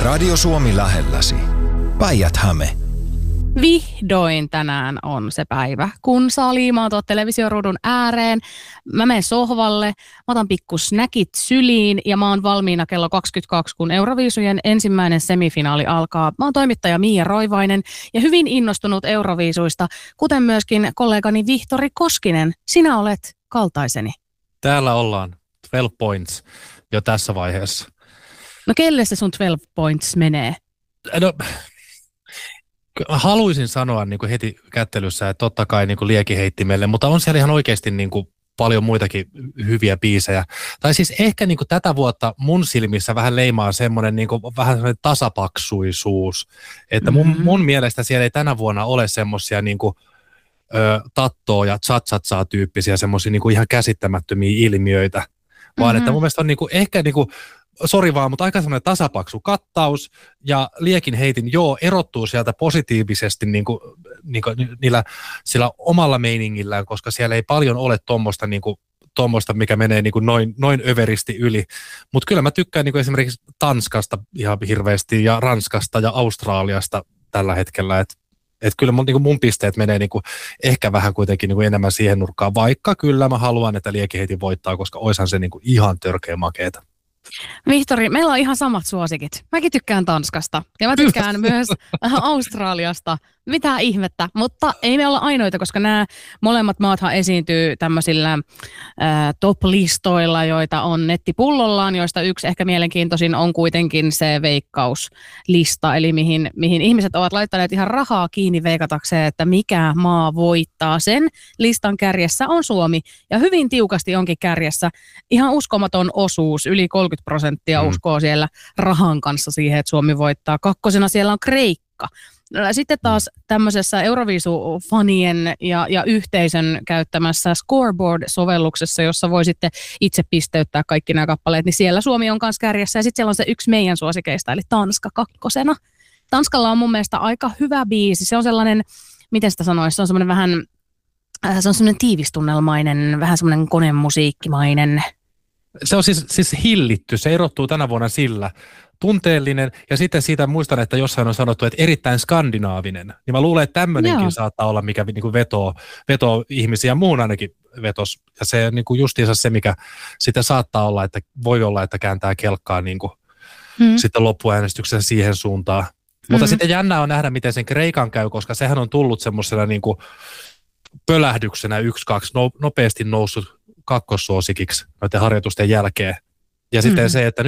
Radio Suomi lähelläsi. Päijät-Häme. Vihdoin tänään on se päivä, kun saa liimautua televisioruudun ääreen. Mä menen sohvalle, mä otan pikku snäkit syliin ja mä oon valmiina kello 22, kun Euroviisujen ensimmäinen semifinaali alkaa. Mä oon toimittaja Mia Roivainen ja hyvin innostunut Euroviisuista, kuten myöskin kollegani Vihtori Koskinen. Sinä olet kaltaiseni. Täällä ollaan 12 points jo tässä vaiheessa. No kelle se sun 12 points menee? No, haluaisin sanoa niin kuin heti kättelyssä, että totta kai niin kuin liekiheittimelle, mutta on siellä ihan oikeasti niin kuin paljon muitakin hyviä biisejä. Tai siis ehkä niin kuin tätä vuotta mun silmissä vähän leimaa semmoinen niin kuin vähän semmoinen tasapaksuisuus, että mun mielestä siellä ei tänä vuonna ole semmoisia niin kuin tattoo ja tsatsatsaa tyyppisiä semmoisia niin kuin ihan käsittämättömiä ilmiöitä, vaan että mun mielestä on niin kuin, ehkä niin kuin sori vaan, mutta aika semmoinen tasapaksu kattaus ja liekin heitin, erottuu sieltä positiivisesti sillä omalla meiningillään, koska siellä ei paljon ole tuommoista, mikä menee noin överisti yli. Mutta kyllä mä tykkään esimerkiksi Tanskasta ihan hirveästi ja Ranskasta ja Australiasta tällä hetkellä, että kyllä mun pisteet menee ehkä vähän kuitenkin enemmän siihen nurkkaan, vaikka kyllä mä haluan, että liekiheitin voittaa, koska oishan se ihan törkeä makeeta. Vihtori, meillä on ihan samat suosikit. Mäkin tykkään Tanskasta ja mä tykkään myös Australiasta. Mitä ihmettä, mutta ei me olla ainoita, koska nämä molemmat maathan esiintyy tämmöisillä top-listoilla, joita on nettipullollaan, joista yksi ehkä mielenkiintoisin on kuitenkin se veikkauslista, eli mihin ihmiset ovat laittaneet ihan rahaa kiinni veikatakseen, että mikä maa voittaa. Sen listan kärjessä on Suomi ja hyvin tiukasti onkin kärjessä ihan uskomaton osuus, yli 30% uskoo siellä rahan kanssa siihen, että Suomi voittaa. Kakkosena siellä on Kreikka. Sitten taas tämmöisessä Euroviisu-fanien ja yhteisön käyttämässä Scoreboard-sovelluksessa, jossa voi sitten itse pisteyttää kaikki nämä kappaleet, niin siellä Suomi on kanssa kärjessä. Ja sitten siellä on se yksi meidän suosikeista, eli Tanska kakkosena. Tanskalla on mun mielestä aika hyvä biisi. Se on sellainen, miten sitä sanoisi, se on semmoinen vähän, se on semmoinen tiivistunnelmainen, vähän semmoinen konemusiikkimainen. Se on siis hillitty, se erottuu tänä vuonna sillä. Tunteellinen, ja sitten siitä muistan, että jossain on sanottu, että erittäin skandinaavinen. Niin mä luulen, että tämmöinenkin saattaa olla, mikä vetoo ihmisiä, muun ainakin vetos. Ja se justiinsa se, mikä sitten saattaa olla, että voi olla, että kääntää kelkkaa sitten loppuäänestyksessä siihen suuntaan. Mutta sitten jännää on nähdä, miten sen Kreikan käy, koska sehän on tullut semmoisena pölähdyksenä 1-2 nopeasti noussut kakkossuosikiksi noiden harjoitusten jälkeen. Ja sitten se, että